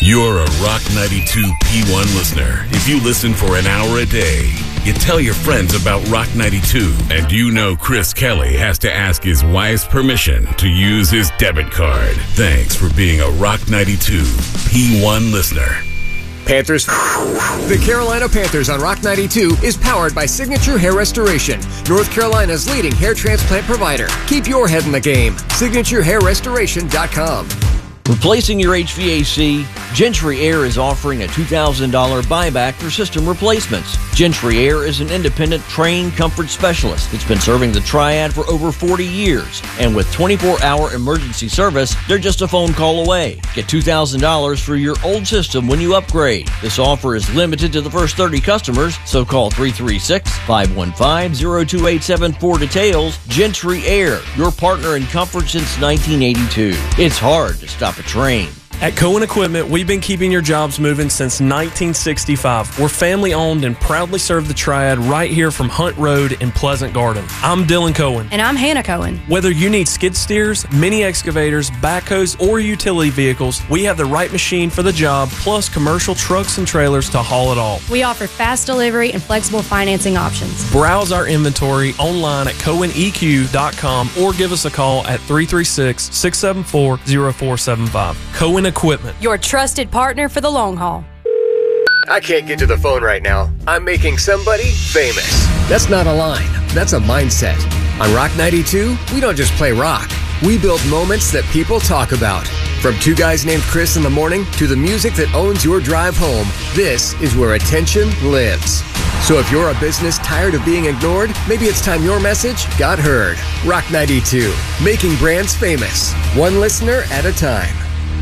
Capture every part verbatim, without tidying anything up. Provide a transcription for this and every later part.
You're a Rock ninety-two P one listener. If you listen for an hour a day, you tell your friends about Rock ninety-two, and you know Chris Kelly has to ask his wife's permission to use his debit card. Thanks for being a Rock ninety-two P one listener. Panthers. The Carolina Panthers on Rock ninety-two is powered by Signature Hair Restoration, North Carolina's leading hair transplant provider. Keep your head in the game. signature hair restoration dot com. Replacing your H V A C? Gentry Air is offering a two thousand dollars buyback for system replacements. Gentry Air is an independent, trained comfort specialist that's been serving the Triad for over forty years. And with twenty-four hour emergency service, they're just a phone call away. Get two thousand dollars for your old system when you upgrade. This offer is limited to the first thirty customers, so call three three six, five one five, zero two eight seven for details. Gentry Air, your partner in comfort since nineteen eighty-two. It's hard to stop a train. At Cohen Equipment, we've been keeping your jobs moving since nineteen sixty-five. We're family owned and proudly serve the Triad right here from Hunt Road in Pleasant Garden. I'm Dylan Cohen. And I'm Hannah Cohen. Whether you need skid steers, mini excavators, backhoes, or utility vehicles, we have the right machine for the job, plus commercial trucks and trailers to haul it all. We offer fast delivery and flexible financing options. Browse our inventory online at cohen e q dot com or give us a call at three three six, six seven four, zero four seven five. Cohen Equipment, your trusted partner for the long haul. I can't get to the phone right now. I'm making somebody famous. That's not a line. That's a mindset. On Rock ninety-two, we don't just play rock. We build moments that people talk about. From two guys named Chris in the morning to the music that owns your drive home, this is where attention lives. So if you're a business tired of being ignored, maybe it's time your message got heard. Rock ninety-two, making brands famous, one listener at a time.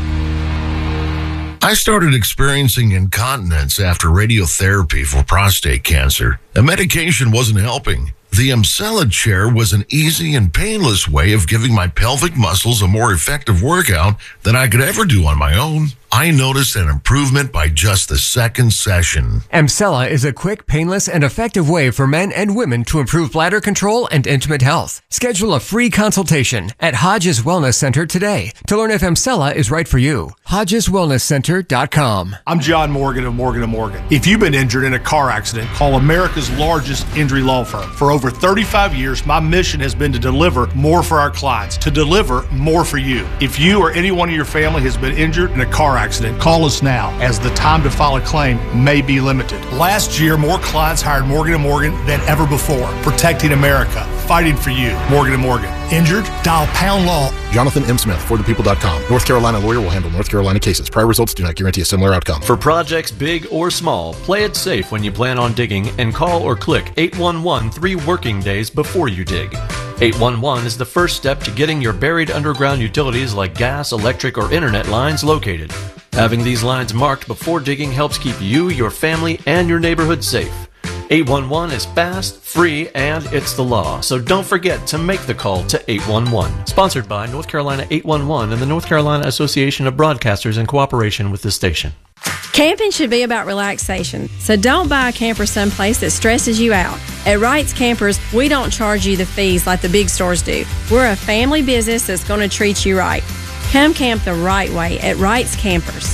I started experiencing incontinence after radiotherapy for prostate cancer. The medication wasn't helping. The Emsella chair was an easy and painless way of giving my pelvic muscles a more effective workout than I could ever do on my own. I noticed an improvement by just the second session. Emsella is a quick, painless, and effective way for men and women to improve bladder control and intimate health. Schedule a free consultation at Hodges Wellness Center today to learn if Emsella is right for you. Hodges Wellness Center dot com. I'm John Morgan of Morgan and Morgan. If you've been injured in a car accident, call America's largest injury law firm. For over thirty-five years, my mission has been to deliver more for our clients, to deliver more for you. If you or anyone in your family has been injured in a car accident, call us now, as the time to file a claim may be limited. Last year, more clients hired Morgan and Morgan than ever before, protecting America, fighting for you. Morgan and Morgan. Injured? Dial pound law. Jonathan M. Smith, for the people dot com. North Carolina lawyer will handle North Carolina cases. Prior results do not guarantee a similar outcome. For projects big or small, play it safe when you plan on digging and call or click eight one one three working days before you dig. eight one one is the first step to getting your buried underground utilities like gas, electric, or internet lines located. Having these lines marked before digging helps keep you, your family, and your neighborhood safe. eight one one is fast, free, and it's the law. So don't forget to make the call to eight one one. Sponsored by North Carolina eight one one and the North Carolina Association of Broadcasters in cooperation with the station. Camping should be about relaxation, so don't buy a camper someplace that stresses you out. At Wright's Campers, we don't charge you the fees like the big stores do. We're a family business that's going to treat you right. Come camp the right way at Wright's Campers.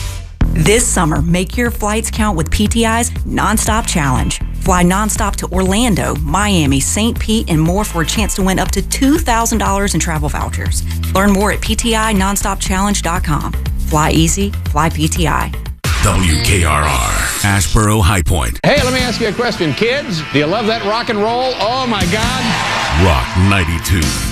This summer, make your flights count with P T I's Nonstop Challenge. Fly nonstop to Orlando, Miami, Saint Pete, and more for a chance to win up to two thousand dollars in travel vouchers. Learn more at P T I nonstop challenge dot com. Fly easy, fly P T I. W K R R, Asheboro High Point. Hey, let me ask you a question, kids. Do you love that rock and roll? Oh, my God. Rock ninety-two.